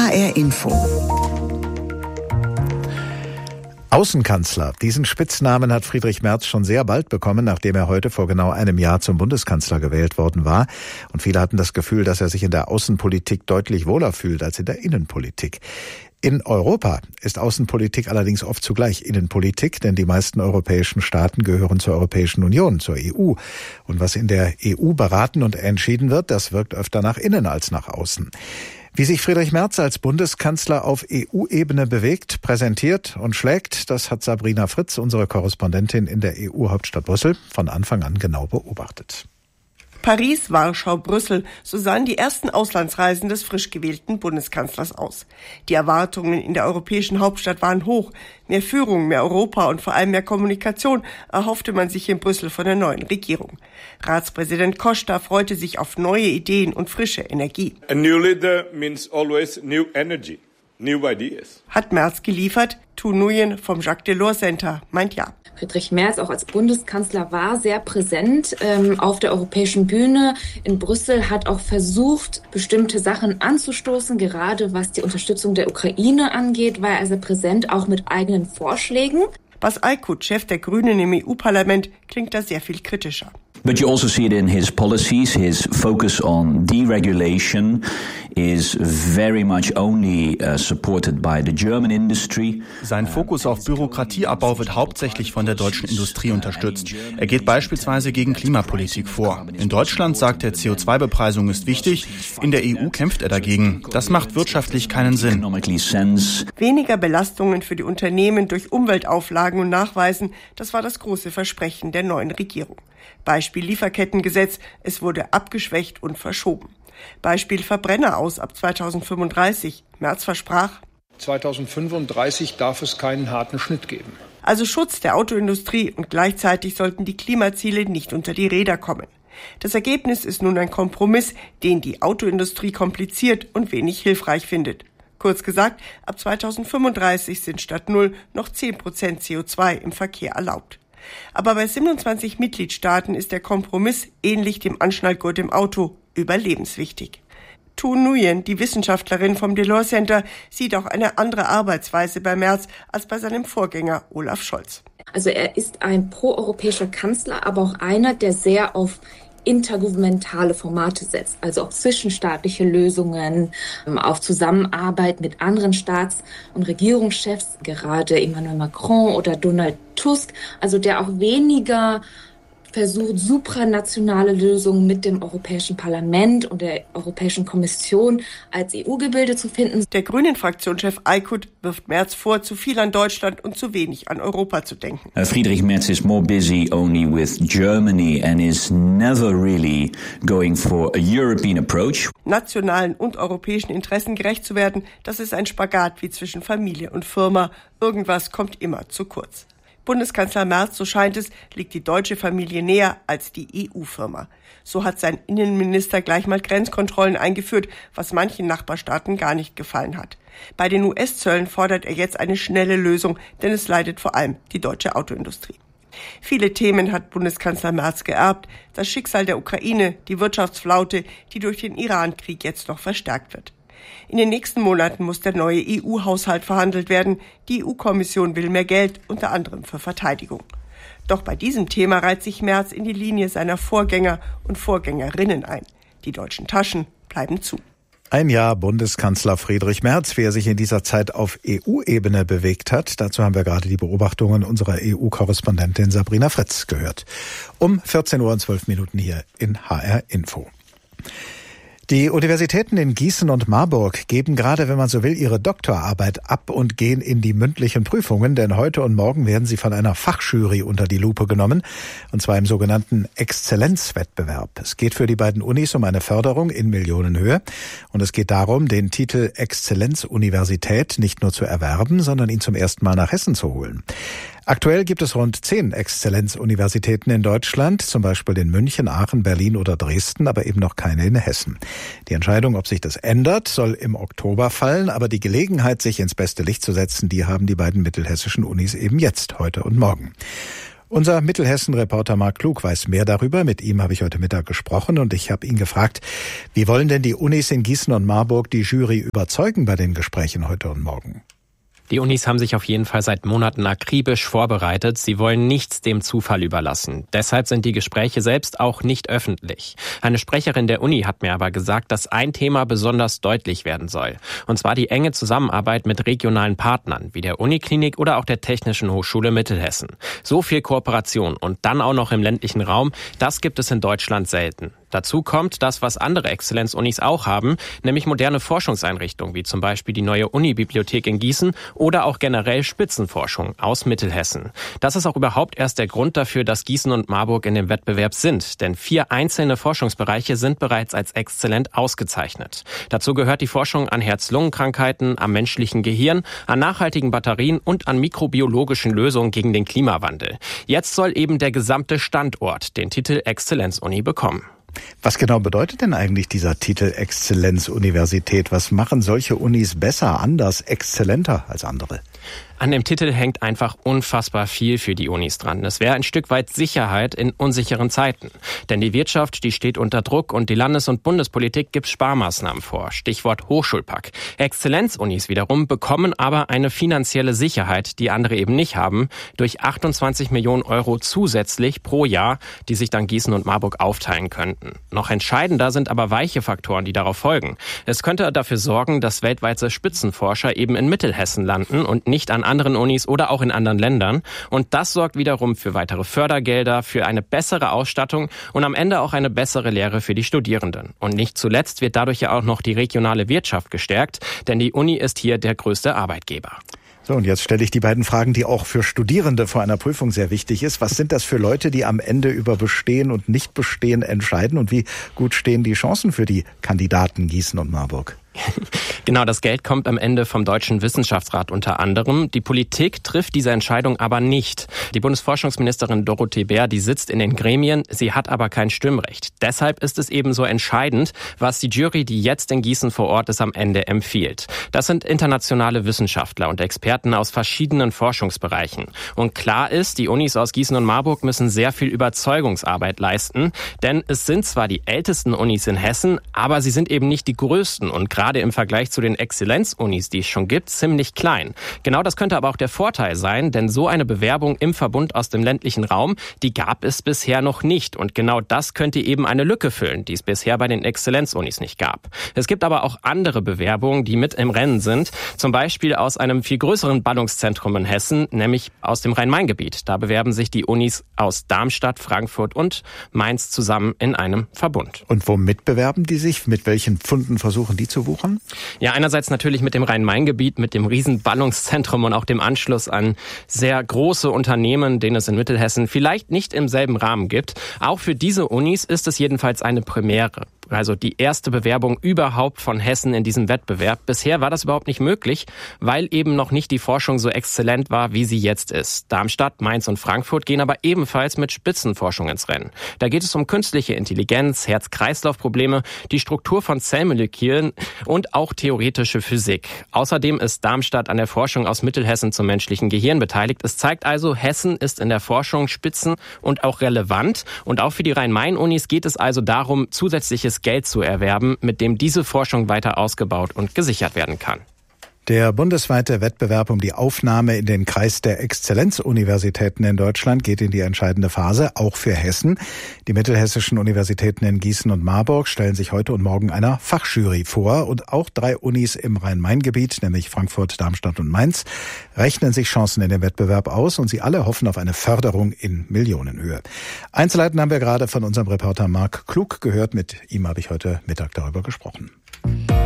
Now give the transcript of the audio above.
HR Info. Außenkanzler. Diesen Spitznamen hat Friedrich Merz schon sehr bald bekommen, nachdem er heute vor genau einem Jahr zum Bundeskanzler gewählt worden war. Und viele hatten das Gefühl, dass er sich in der Außenpolitik deutlich wohler fühlt als in der Innenpolitik. In Europa ist Außenpolitik allerdings oft zugleich Innenpolitik, denn die meisten europäischen Staaten gehören zur Europäischen Union, zur EU. Und was in der EU beraten und entschieden wird, das wirkt öfter nach innen als nach außen. Wie sich Friedrich Merz als Bundeskanzler auf EU-Ebene bewegt, präsentiert und schlägt, das hat Sabrina Fritz, unsere Korrespondentin in der EU-Hauptstadt Brüssel, von Anfang an genau beobachtet. Paris, Warschau, Brüssel, so sahen die ersten Auslandsreisen des frisch gewählten Bundeskanzlers aus. Die Erwartungen in der europäischen Hauptstadt waren hoch. Mehr Führung, mehr Europa und vor allem mehr Kommunikation erhoffte man sich in Brüssel von der neuen Regierung. Ratspräsident Costa freute sich auf neue Ideen und frische Energie. A new leader means always new energy, new ideas. Hat Merz geliefert? Tu Nguyen vom Jacques Delors Center meint ja. Friedrich Merz auch als Bundeskanzler war sehr präsent auf der europäischen Bühne. In Brüssel hat auch versucht, bestimmte Sachen anzustoßen, gerade was die Unterstützung der Ukraine angeht, war er sehr präsent, auch mit eigenen Vorschlägen. Bas Eickhout, Chef der Grünen im EU-Parlament, klingt da sehr viel kritischer. But you also see it in his policies. His focus on deregulation is very much only supported by the German industry. Sein Fokus auf Bürokratieabbau wird hauptsächlich von der deutschen Industrie unterstützt. Er geht beispielsweise gegen Klimapolitik vor. In Deutschland sagt er, CO2-Bepreisung ist wichtig. In der EU kämpft er dagegen. Das macht wirtschaftlich keinen Sinn. Weniger Belastungen für die Unternehmen durch Umweltauflagen und Nachweisen, das war das große Versprechen der neuen Regierung. Beispiel Lieferkettengesetz, es wurde abgeschwächt und verschoben. Beispiel Verbrenner aus ab 2035. Merz versprach: 2035 darf es keinen harten Schnitt geben. Also Schutz der Autoindustrie und gleichzeitig sollten die Klimaziele nicht unter die Räder kommen. Das Ergebnis ist nun ein Kompromiss, den die Autoindustrie kompliziert und wenig hilfreich findet. Kurz gesagt, ab 2035 sind statt 0 noch 10% CO2 im Verkehr erlaubt. Aber bei 27 Mitgliedstaaten ist der Kompromiss, ähnlich dem Anschnallgurt im Auto, überlebenswichtig. Tu Nguyen, die Wissenschaftlerin vom Delors Center, sieht auch eine andere Arbeitsweise bei Merz als bei seinem Vorgänger Olaf Scholz. Also er ist ein proeuropäischer Kanzler, aber auch einer, der sehr auf intergouvernementale Formate setzt, also auf zwischenstaatliche Lösungen, auf Zusammenarbeit mit anderen Staats- und Regierungschefs, gerade Emmanuel Macron oder Donald Tusk, also der auch weniger versucht, supranationale Lösungen mit dem Europäischen Parlament und der Europäischen Kommission als EU-Gebilde zu finden. Der Grünen-Fraktionschef Eickhout wirft Merz vor, zu viel an Deutschland und zu wenig an Europa zu denken. Friedrich Merz is more busy only with Germany and is never really going for a European approach. Nationalen und europäischen Interessen gerecht zu werden, das ist ein Spagat wie zwischen Familie und Firma. Irgendwas kommt immer zu kurz. Bundeskanzler Merz, so scheint es, liegt die deutsche Familie näher als die EU-Firma. So hat sein Innenminister gleich mal Grenzkontrollen eingeführt, was manchen Nachbarstaaten gar nicht gefallen hat. Bei den US-Zöllen fordert er jetzt eine schnelle Lösung, denn es leidet vor allem die deutsche Autoindustrie. Viele Themen hat Bundeskanzler Merz geerbt. Das Schicksal der Ukraine, die Wirtschaftsflaute, die durch den Iran-Krieg jetzt noch verstärkt wird. In den nächsten Monaten muss der neue EU-Haushalt verhandelt werden. Die EU-Kommission will mehr Geld, unter anderem für Verteidigung. Doch bei diesem Thema reiht sich Merz in die Linie seiner Vorgänger und Vorgängerinnen ein. Die deutschen Taschen bleiben zu. Ein Jahr Bundeskanzler Friedrich Merz, wie er sich in dieser Zeit auf EU-Ebene bewegt hat. Dazu haben wir gerade die Beobachtungen unserer EU-Korrespondentin Sabrina Fritz gehört. Um 14:12 Uhr hier in HR Info. Die Universitäten in Gießen und Marburg geben gerade, wenn man so will, ihre Doktorarbeit ab und gehen in die mündlichen Prüfungen, denn heute und morgen werden sie von einer Fachjury unter die Lupe genommen, und zwar im sogenannten Exzellenzwettbewerb. Es geht für die beiden Unis um eine Förderung in Millionenhöhe und es geht darum, den Titel Exzellenzuniversität nicht nur zu erwerben, sondern ihn zum ersten Mal nach Hessen zu holen. Aktuell gibt es rund 10 Exzellenzuniversitäten in Deutschland, zum Beispiel in München, Aachen, Berlin oder Dresden, aber eben noch keine in Hessen. Die Entscheidung, ob sich das ändert, soll im Oktober fallen, aber die Gelegenheit, sich ins beste Licht zu setzen, die haben die beiden mittelhessischen Unis eben jetzt, heute und morgen. Unser Mittelhessen-Reporter Marc Klug weiß mehr darüber. Mit ihm habe ich heute Mittag gesprochen und ich habe ihn gefragt, wie wollen denn die Unis in Gießen und Marburg die Jury überzeugen bei den Gesprächen heute und morgen? Die Unis haben sich auf jeden Fall seit Monaten akribisch vorbereitet. Sie wollen nichts dem Zufall überlassen. Deshalb sind die Gespräche selbst auch nicht öffentlich. Eine Sprecherin der Uni hat mir aber gesagt, dass ein Thema besonders deutlich werden soll. Und zwar die enge Zusammenarbeit mit regionalen Partnern, wie der Uniklinik oder auch der Technischen Hochschule Mittelhessen. So viel Kooperation und dann auch noch im ländlichen Raum, das gibt es in Deutschland selten. Dazu kommt das, was andere Exzellenzunis auch haben, nämlich moderne Forschungseinrichtungen, wie zum Beispiel die neue Unibibliothek in Gießen oder auch generell Spitzenforschung aus Mittelhessen. Das ist auch überhaupt erst der Grund dafür, dass Gießen und Marburg in dem Wettbewerb sind, denn 4 einzelne Forschungsbereiche sind bereits als exzellent ausgezeichnet. Dazu gehört die Forschung an Herz-Lungen-Krankheiten, am menschlichen Gehirn, an nachhaltigen Batterien und an mikrobiologischen Lösungen gegen den Klimawandel. Jetzt soll eben der gesamte Standort den Titel Exzellenzuni bekommen. Was genau bedeutet denn eigentlich dieser Titel Exzellenzuniversität? Was machen solche Unis besser, anders, exzellenter als andere? An dem Titel hängt einfach unfassbar viel für die Unis dran. Es wäre ein Stück weit Sicherheit in unsicheren Zeiten. Denn die Wirtschaft, die steht unter Druck und die Landes- und Bundespolitik gibt Sparmaßnahmen vor. Stichwort Hochschulpack. Exzellenzunis wiederum bekommen aber eine finanzielle Sicherheit, die andere eben nicht haben, durch 28 Millionen Euro zusätzlich pro Jahr, die sich dann Gießen und Marburg aufteilen könnten. Noch entscheidender sind aber weiche Faktoren, die darauf folgen. Es könnte dafür sorgen, dass weltweite Spitzenforscher eben in Mittelhessen landen und nicht an anderen Unis oder auch in anderen Ländern. Und das sorgt wiederum für weitere Fördergelder, für eine bessere Ausstattung und am Ende auch eine bessere Lehre für die Studierenden. Und nicht zuletzt wird dadurch ja auch noch die regionale Wirtschaft gestärkt, denn die Uni ist hier der größte Arbeitgeber. So, und jetzt stelle ich die beiden Fragen, die auch für Studierende vor einer Prüfung sehr wichtig ist. Was sind das für Leute, die am Ende über Bestehen und Nicht-Bestehen entscheiden? Und wie gut stehen die Chancen für die Kandidaten Gießen und Marburg? Genau, das Geld kommt am Ende vom Deutschen Wissenschaftsrat unter anderem. Die Politik trifft diese Entscheidung aber nicht. Die Bundesforschungsministerin Dorothee Bär, die sitzt in den Gremien, sie hat aber kein Stimmrecht. Deshalb ist es eben so entscheidend, was die Jury, die jetzt in Gießen vor Ort ist, am Ende empfiehlt. Das sind internationale Wissenschaftler und Experten aus verschiedenen Forschungsbereichen. Und klar ist, die Unis aus Gießen und Marburg müssen sehr viel Überzeugungsarbeit leisten, denn es sind zwar die ältesten Unis in Hessen, aber sie sind eben nicht die größten und gerade im Vergleich zu den Exzellenzunis, die es schon gibt, ziemlich klein. Genau das könnte aber auch der Vorteil sein, denn so eine Bewerbung im Verbund aus dem ländlichen Raum, die gab es bisher noch nicht. Und genau das könnte eben eine Lücke füllen, die es bisher bei den Exzellenzunis nicht gab. Es gibt aber auch andere Bewerbungen, die mit im Rennen sind. Zum Beispiel aus einem viel größeren Ballungszentrum in Hessen, nämlich aus dem Rhein-Main-Gebiet. Da bewerben sich die Unis aus Darmstadt, Frankfurt und Mainz zusammen in einem Verbund. Und womit bewerben die sich? Mit welchen Pfunden versuchen die zu wuchern? Ja, einerseits natürlich mit dem Rhein-Main-Gebiet, mit dem riesen Ballungszentrum und auch dem Anschluss an sehr große Unternehmen, den es in Mittelhessen vielleicht nicht im selben Rahmen gibt. Auch für diese Unis ist es jedenfalls eine Premiere. Also die erste Bewerbung überhaupt von Hessen in diesem Wettbewerb. Bisher war das überhaupt nicht möglich, weil eben noch nicht die Forschung so exzellent war, wie sie jetzt ist. Darmstadt, Mainz und Frankfurt gehen aber ebenfalls mit Spitzenforschung ins Rennen. Da geht es um künstliche Intelligenz, Herz-Kreislauf-Probleme, die Struktur von Zellmolekülen und auch theoretische Physik. Außerdem ist Darmstadt an der Forschung aus Mittelhessen zum menschlichen Gehirn beteiligt. Es zeigt also, Hessen ist in der Forschung spitzen und auch relevant. Und auch für die Rhein-Main-Unis geht es also darum, zusätzliches Geld zu erwerben, mit dem diese Forschung weiter ausgebaut und gesichert werden kann. Der bundesweite Wettbewerb um die Aufnahme in den Kreis der Exzellenzuniversitäten in Deutschland geht in die entscheidende Phase, auch für Hessen. Die mittelhessischen Universitäten in Gießen und Marburg stellen sich heute und morgen einer Fachjury vor. Und auch 3 Unis im Rhein-Main-Gebiet, nämlich Frankfurt, Darmstadt und Mainz, rechnen sich Chancen in dem Wettbewerb aus und sie alle hoffen auf eine Förderung in Millionenhöhe. Einzelheiten haben wir gerade von unserem Reporter Marc Klug gehört. Mit ihm habe ich heute Mittag darüber gesprochen.